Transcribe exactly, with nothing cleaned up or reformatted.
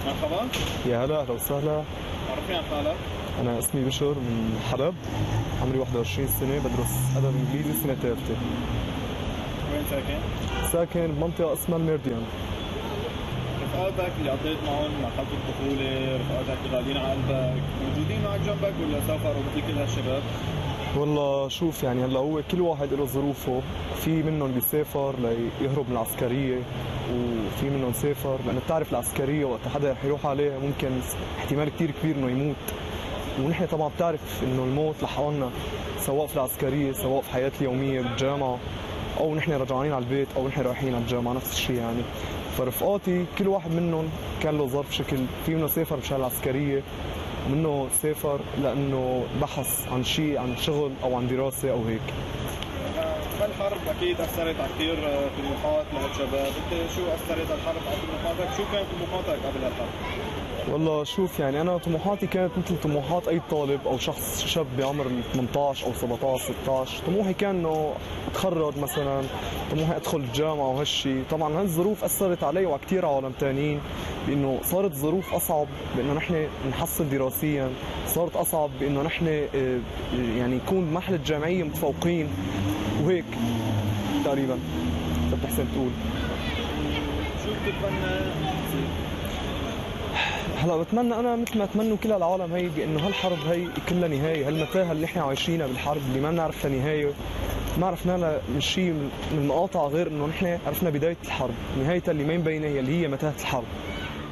مرحبا. يا هلا، اهلا وسهلا. عرفني عن حالك. انا اسمي بشر من حلب، عمري واحد وعشرين سنة، بدرس ادب انجليزي سنة ثالثة. وين ساكن؟ ساكن بمنطقة اسمها الميرديان. رفقاتك اللي قضيت معهم مرحلة الطفولة، رفقاتك الغاليين على قلبك، موجودين معك جنبك ولا سافروا مثل كل هالشباب؟ والله شوف، يعني هلا هو كل واحد له ظروفه، في منهم بيسافر ليهرب من العسكرية، وفي منهم سافر لأنه بتعرف العسكرية وقت حدا رح يروح عليها ممكن احتمال كتير كبير إنه يموت، ونحن طبعا بتعرف إنه الموت لحقنا سواء في العسكرية سواء في حياة اليومية بالجامعة، أو نحن رجعانين على البيت أو نحن رايحين على الجامعة، نفس الشيء يعني. فرفقاتي كل واحد منهم كان له ظرف شكل، في منه سافر مشان العسكرية، ومنه سافر لأنه بحث عن شيء، عن شغل أو عن دراسة أو هيك. هالحرب أكيد أثرت على كثير طموحات لهالشباب، أنت شو أثرت الحرب على طموحاتك؟ شو كانت طموحاتك قبل هالحرب؟ والله شوف، يعني أنا طموحاتي كانت مثل طموحات أي طالب أو شخص شاب بعمر ثمانية عشر أو سبعة عشر ستة عشر، طموحي كان إنه أتخرج مثلا، طموحي أدخل الجامعة وهالشي. طبعا هالظروف أثرت علي وعلى كثير عالم تانيين، بأنه صارت ظروف أصعب بأنه نحن نحصل دراسيا، صارت أصعب بأنه نحن يعني يكون محل الجامعية متفوقين وهيك تقريبا. أنت بتحسن تقول شو بتتمنى؟ هلا بتمنى انا مثل ما اتمنوا كل العالم هي بانه هالحرب هي كلها نهايه، هالمتاهه اللي نحن عايشينها بالحرب اللي ما بنعرف لها نهايه، ما عرفنا لها من شيء من المقاطعه غير انه نحن عرفنا بدايه الحرب، نهايتها اللي ما مبينه هي اللي هي متاهه الحرب.